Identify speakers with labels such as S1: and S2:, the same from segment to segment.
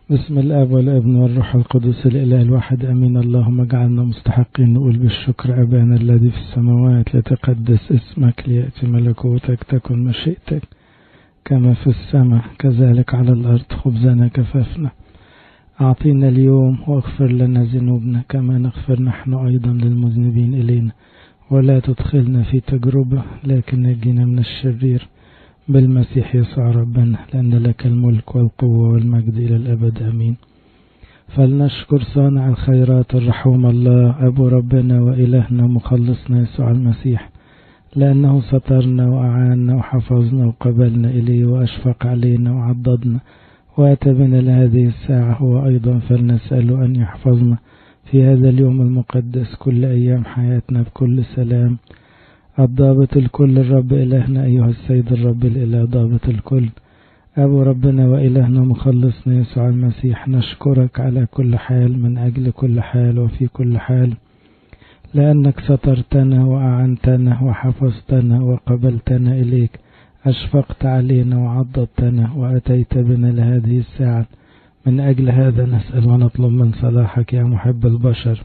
S1: بسم الآب والابن والروح القدس الإله الواحد أمين. اللهم اجعلنا مستحقين نقول بالشكر أبانا الذي في السماوات، لتقدس اسمك، ليأتي ملكوتك، تكن مشيئتك كما في السماء كذلك على الأرض. خبزنا كفافنا أعطينا اليوم، واغفر لنا ذنوبنا كما نغفر نحن أيضا للمذنبين إلينا، ولا تدخلنا في تجربة لكن نجينا من الشرير بالمسيح يسوع ربنا، لأن لك الملك والقوة والمجد إلى الأبد أمين. فلنشكر صانع الخيرات الرحوم الله أبو ربنا وإلهنا مخلصنا يسوع المسيح، لأنه سترنا وأعاننا وحفظنا وقبلنا إليه وأشفق علينا وعضدنا وأتى بنا لهذه الساعة. هو أيضا فلنسأله أن يحفظنا في هذا اليوم المقدس كل أيام حياتنا بكل سلام. الضابط الكل الرب إلهنا أيها السيد الرب الإله ضابط الكل أبو ربنا وإلهنا مخلصنا يسوع المسيح، نشكرك على كل حال من أجل كل حال وفي كل حال، لأنك سترتنا وأعنتنا وحفظتنا وقبلتنا إليك، أشفقت علينا وعضدتنا وأتيت بنا لهذه الساعة. من أجل هذا نسأل ونطلب من صلاحك يا محب البشر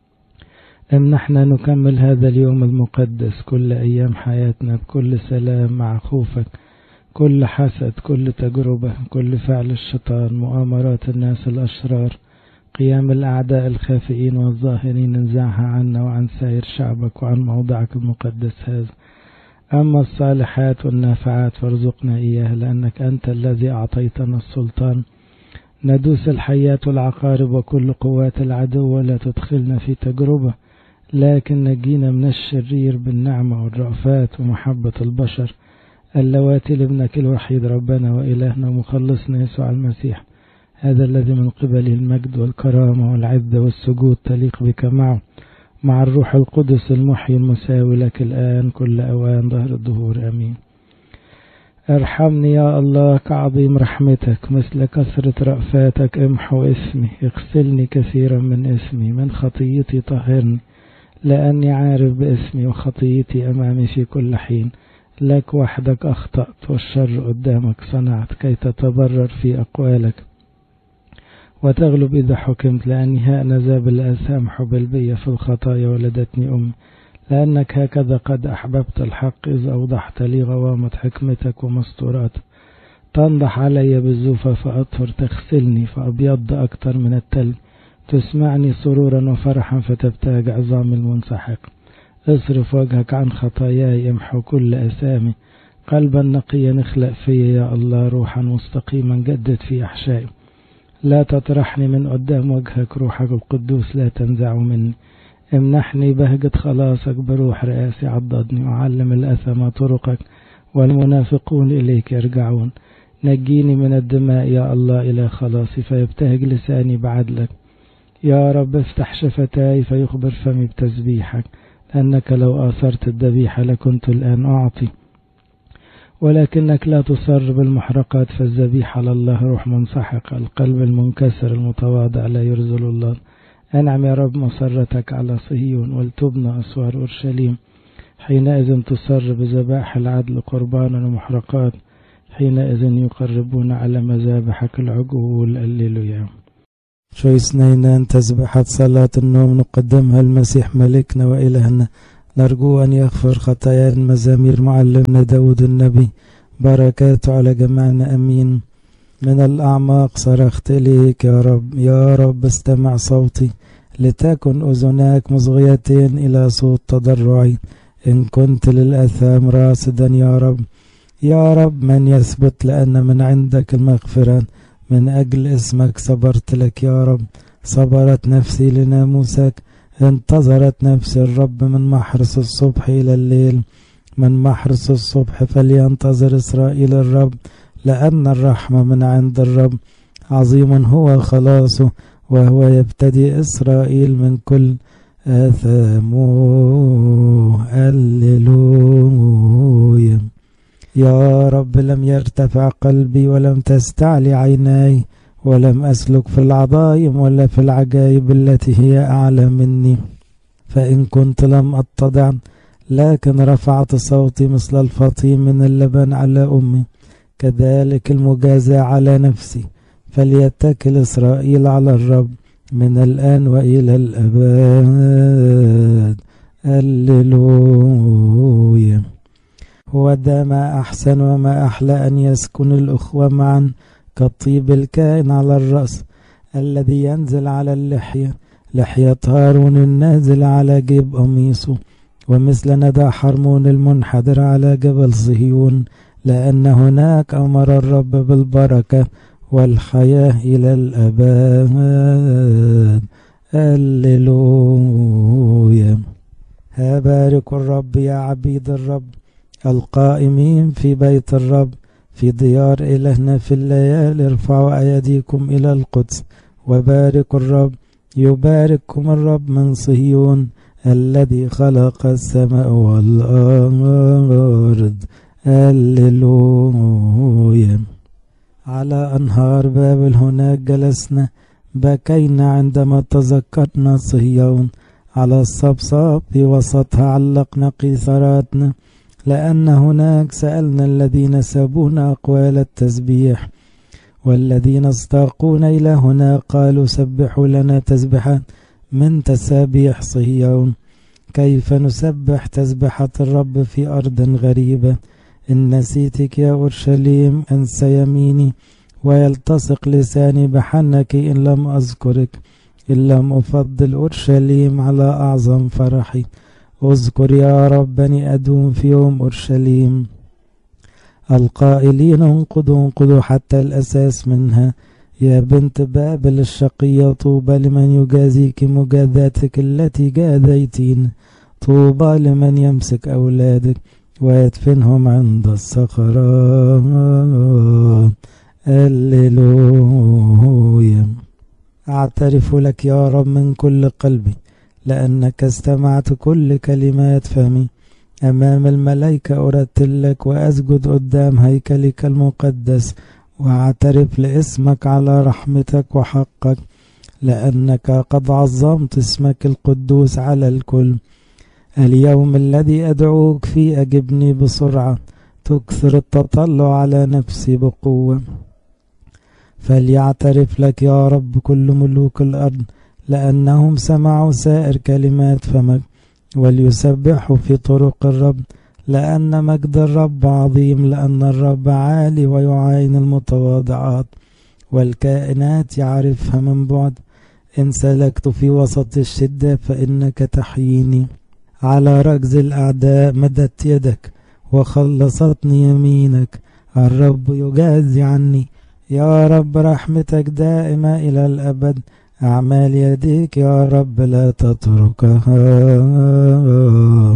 S1: أن نحن نكمل هذا اليوم المقدس كل أيام حياتنا بكل سلام مع خوفك، كل حسد، كل تجربة، كل فعل الشيطان، مؤامرات الناس الأشرار، قيام الأعداء الخافئين والظاهرين، انزعها عنا وعن سائر شعبك وعن موضعك المقدس هذا. أما الصالحات والنافعات فارزقنا إياها، لأنك أنت الذي أعطيتنا السلطان ندوس الحيات والعقارب وكل قوات العدو، ولا تدخلنا في تجربة لكن نجينا من الشرير بالنعمة والرأفات ومحبة البشر اللواتي لابنك الوحيد ربنا وإلهنا ومخلصنا يسوع المسيح، هذا الذي من قبله المجد والكرامة والعزة والسجود تليق بك معه، مع الروح القدس المحيي المساوي لك الآن كل أوان ظهر الدهور أمين. ارحمني يا الله كعظيم رحمتك، مثل كثرة رأفاتك امحو اسمي، اغسلني كثيرا من اسمي، من خطيتي طهرني، لأني عارف باسمي وخطيتي أمامي في كل حين. لك وحدك أخطأت والشر قدامك صنعت، كي تتبرر في أقوالك وتغلب إذا حكمت، لأني هأنذا بالآثام حبل بي في الخطايا ولدتني أمي، لأنك هكذا قد أحببت الحق إذ أوضحت لي غوامة حكمتك ومستورات. تنضح علي بالزوفة فأطهر، تغسلني فأبيض أكثر من التلج، تسمعني سرورا وفرحا فتبتهج عظام المنسحق. اصرف وجهك عن خطاياي، امحو كل أثامي، قلبا نقيا اخلق في يا الله، روحا مستقيما جدد في أحشائي. لا تطرحني من قدام وجهك، روحك القدوس لا تنزع مني. امنحني بهجة خلاصك بروح رئاسي، عضدني وعلم الأثم طرقك والمنافقون إليك يرجعون. نجيني من الدماء يا الله إلى خلاصي، فيبتهج لساني بعدلك. يا رب افتح شفتاي فيخبر فمي بتسبيحك، لأنك لو آثرت الذبيحة لكنت الآن أعطي، ولكنك لا تصر بالمحرقات، فالذبيحة لله روح منسحق، القلب المنكسر المتواضع لا يرذل الله. أنعم يا رب مسرتك على صهيون، ولتبنى أسوار أورشليم، حينئذ تصر بذبائح العدل قربانا ومحرقات، حينئذ يقربون على مذابحك العجول. الليلويا.
S2: شوي سنينان تسبحة صلاة النوم نقدمها المسيح ملكنا وإلهنا، نرجو أن يغفر خطايا المزامير معلمنا داود النبي، بركاته على جميعنا أمين. من الأعماق صرخت إليك يا رب، يا رب استمع صوتي، لتكن أذناك مصغيتين إلى صوت تضرعي، إن كنت للأثام راصدا يا رب. يا رب من يثبت، لأن من عندك المغفرة، من أجل اسمك صبرت لك يا رب. صبرت نفسي لناموسك، انتظرت نفسي الرب، من محرس الصبح إلى الليل، من محرس الصبح فلينتظر إسرائيل الرب، لأن الرحمة من عند الرب، عظيم هو خلاصه، وهو يبتدي إسرائيل من كل آثامه. هللويا. يا رب لم يرتفع قلبي ولم تستعلي عيناي، ولم أسلك في العظائم ولا في العجائب التي هي أعلى مني، فإن كنت لم أتضع، لكن رفعت صوتي مثل الفطيم من اللبن على أمي، كذلك المجازاة على نفسي، فليتكل إسرائيل على الرب من الآن وإلى الأبد. هللويا. هو ده ما أحسن وما أحلى أن يسكن الأخوة معا كالطيب الكائن على الرأس الذي ينزل على اللحية، لحية هارون النازل على جيب قميصه، ومثل ندى حرمون المنحدر على جبل صهيون، لأن هناك أمر الرب بالبركة والحياة إلى الأبد. هللويا. ها بارك الرب يا عبيد الرب القائمين في بيت الرب في ديار إلهنا في الليالي. ارفعوا أيديكم إلى القدس وباركوا الرب، يبارككم الرب من صهيون الذي خلق السماء والأرض. هللويا. على أنهار بابل هناك جلسنا، بكينا عندما تذكرنا صهيون، على الصبصاب في وسطها علقنا قيثاراتنا، لأن هناك سألنا الذين سابونا أقوال التسبيح، والذين استاقون إلى هنا قالوا سبحوا لنا تسبحا من تسابيح صهيون. كيف نسبح تسبحة الرب في أرض غريبة؟ إن نسيتك يا أورشليم أنسى يميني، ويلتصق لساني بحنك إن لم أذكرك، إن لم أفضل أورشليم على أعظم فرحي. اذكر يا رب بني أدوم في يوم أورشليم، القائلين انقضوا حتى الأساس منها. يا بنت بابل الشقية طوبى لمن يجازيك مجازاتك التي جاذيتين، طوبى لمن يمسك أولادك ويدفنهم عند الصخرة. هللويا. أعترف لك يا رب من كل قلبي، لأنك استمعت كل كلمات فمي. أمام الملائكة أرتل لك وأسجد قدام هيكلك المقدس، وأعترف لاسمك على رحمتك وحقك، لأنك قد عظمت اسمك القدوس على الكل. اليوم الذي أدعوك فيه أجبني بسرعة، تكثر التطلع على نفسي بقوة. فليعترف لك يا رب كل ملوك الأرض، لأنهم سمعوا سائر كلمات فمك، وليسبحوا في طرق الرب، لأن مجد الرب عظيم. لأن الرب عالي ويعاين المتواضعات، والكائنات يعرفها من بعد. إن سلكت في وسط الشدة فإنك تحييني، على ركز الأعداء مدت يدك وخلصتني يمينك. الرب يجازي عني، يا رب رحمتك دائمة إلى الأبد. أعمال يديك يا رب لا تتركها.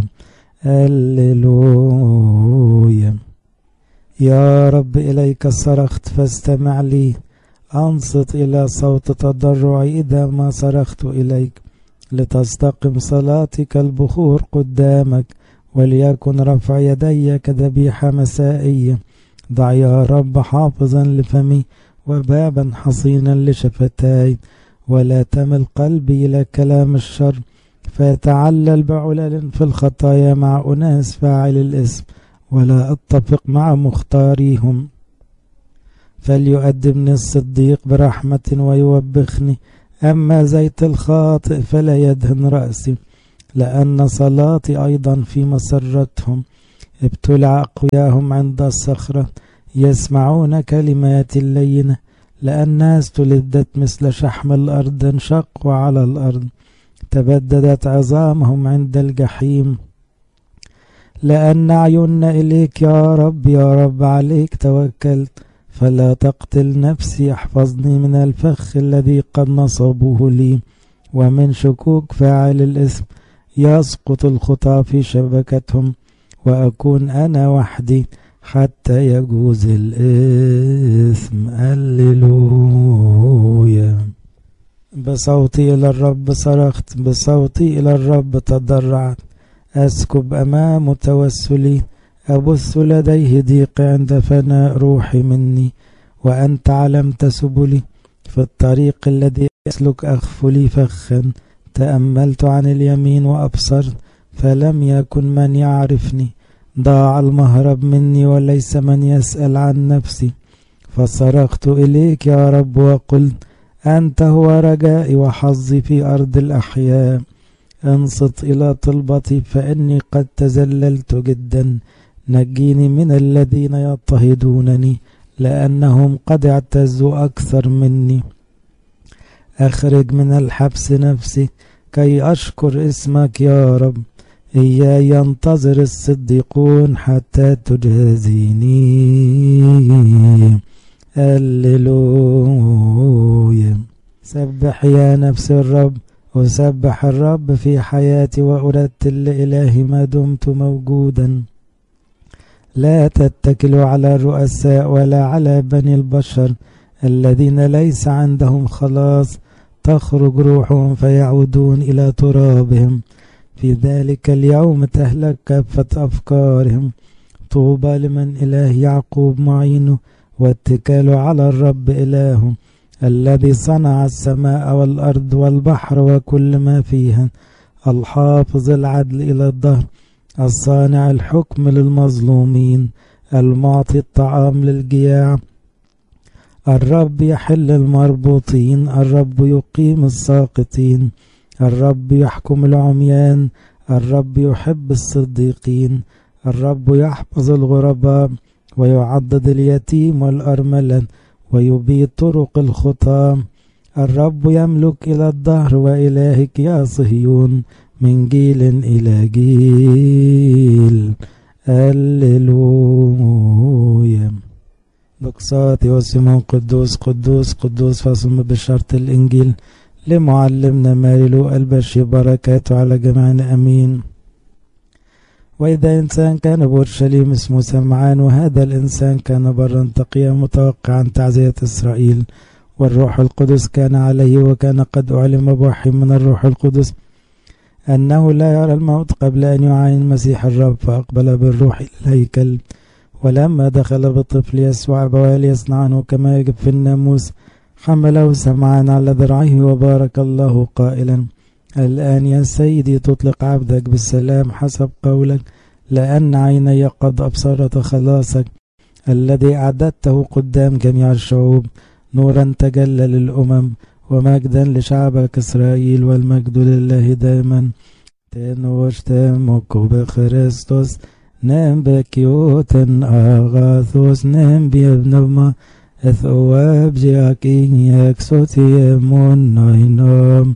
S2: هللويا. يا رب إليك صرخت فاستمع لي، أنصت إلى صوت تضرعي إذا ما صرخت إليك. لتستقم صلاتي كالبخور قدامك، وليكن رفع يدي كذبيحة مسائية. ضع يا رب حافظا لفمي وبابا حصينا لشفتاي، ولا تمل قلبي إلى كلام الشر، فيتعلل بعلل في الخطايا مع أناس فاعل الإثم، ولا أتفق مع مختاريهم. فليؤدبني الصديق برحمة ويوبخني، أما زيت الخاطئ فلا يدهن رأسي. لأن صلاتي أيضا في مسرتهم، ابتلع أقوياهم عند الصخرة، يسمعون كلمات اللينة. لأنها استلذت مثل شحم الأرض، انشقوا على الأرض، تبددت عظامهم عند الجحيم. لأن عيوننا إليك يا رب، يا رب عليك توكلت. فلا تقتل نفسي، احفظني من الفخ الذي قد نصبوه لي، ومن شكوك فاعل الإثم. يسقط الخطى في شبكتهم، وأكون أنا وحدي حتى يجوز الإثم. هللويا. بصوتي إلى الرب صرخت، بصوتي إلى الرب تضرعت. أسكب أمام توسلي، أبث لديه ضيق عند فناء روحي مني. وأنت علمت سبلي، في الطريق الذي أسلك أخف لي فخا. تأملت عن اليمين وأبصرت، فلم يكن من يعرفني. ضاع المهرب مني وليس من يسأل عن نفسي. فصرخت إليك يا رب وقلت أنت هو رجائي وحظي في أرض الأحياء. انصت إلى طلبتي فإني قد تذللت جدا. نجيني من الذين يضطهدونني لأنهم قد اعتزوا أكثر مني. أخرج من الحبس نفسي كي أشكر اسمك يا رب. إياي ينتظر الصديقون حتى تجازيني. هللويا. سبح يا نفس الرب، وسبح الرب في حياتي وأرتل لإلهي ما دمت موجودا. لا تتكلوا على الرؤساء ولا على بني البشر الذين ليس عندهم خلاص، تخرج روحهم فيعودون إلى ترابهم. في ذلك اليوم تهلك كافة أفكارهم. طوبى لمن إله يعقوب معينه، واتكال على الرب إلهه، الذي صنع السماء والأرض والبحر وكل ما فيها، الحافظ العدل إلى الدهر، الصانع الحكم للمظلومين، المعطي الطعام للجياع. الرب يحل المربوطين، الرب يقيم الساقطين، الرب يحكم العميان، الرب يحب الصديقين، الرب يحفظ الغرباء ويعضد اليتيم والأرملة ويبيد طرق الخطام. الرب يملك إلى الدهر، وإلهك يا صهيون من جيل إلى جيل. هللويا. بقصاتي وسمون قدوس قدوس قدوس، فصم بشرط الإنجيل لمعلمنا ماريلو البشي، بركاته على جميعنا أمين. وإذا إنسان كان بأورشليم اسمه سمعان، وهذا الإنسان كان برا تقيا متوقعا تعزية إسرائيل، والروح القدس كان عليه، وكان قد أعلم بوحي من الروح القدس أنه لا يرى الموت قبل أن يعاين المسيح الرب. فأقبل بالروح إلى الهيكل، ولما دخل بالطفل يسوع أبواه ليصنعانه كما يجب في الناموس، حمله سمعان على ذراعه وبارك الله قائلا: الآن يا سيدي تطلق عبدك بالسلام حسب قولك، لأن عيني قد أبصرت خلاصك الذي أعددته قدام جميع الشعوب، نورا تجلى للأمم ومجدا لشعبك إسرائيل، والمجد لله دائما. تنوشتمك بخريستوس نم بكيوتن أغاثوس نم بيبنما أثواب جاكين يكسوتي يمون ناينام.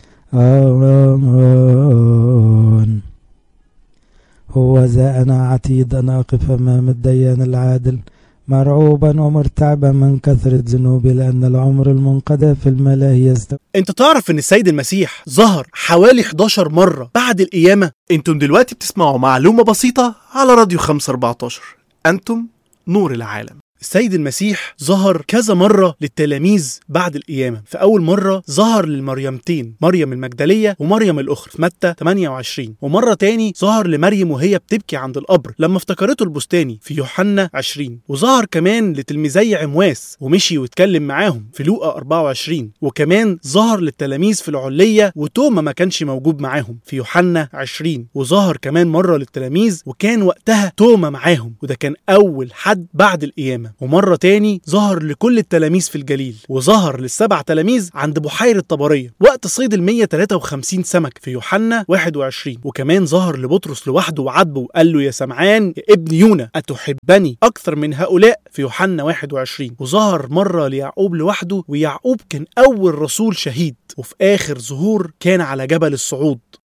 S2: آمين. هو ذا أنا عتيد أن أقف أمام الديان العادل، مرعوبا ومرتعبا من كثرة ذنوبي، لأن العمر المنقضى في الملاهي يستوى.
S3: انت تعرف ان السيد المسيح ظهر حوالي 11 مرة بعد القيامة؟ انتم دلوقتي بتسمعوا معلومة بسيطة على راديو 514، انتم نور العالم. السيد المسيح ظهر كذا مرة للتلاميذ بعد القيامة. في أول مرة ظهر للمريمتين، مريم المجدلية ومريم الأخرى في متى 28، ومرة تاني ظهر لمريم وهي بتبكي عند القبر لما افتكرته البستاني في يوحنا 20، وظهر كمان لتلميذي عمواس ومشي واتكلم معاهم في لوقا 24، وكمان ظهر للتلاميذ في العلية وتوما ما كانش موجود معاهم في يوحنا 20، وظهر كمان مرة للتلاميذ وكان وقتها توما معاهم، وده كان أول حد بعد القيامة. ومرة تاني ظهر لكل التلاميذ في الجليل، وظهر لل7 تلاميذ عند بحيرة طبرية وقت صيد 153 سمك في يوحنا 21، وكمان ظهر لبطرس لوحده وعاتبه وقال له: يا سمعان يا ابن يونا أتحبني أكثر من هؤلاء في يوحنا 21، وظهر مرة ليعقوب لوحده، ويعقوب كان أول رسول شهيد، وفي آخر ظهور كان على جبل الصعود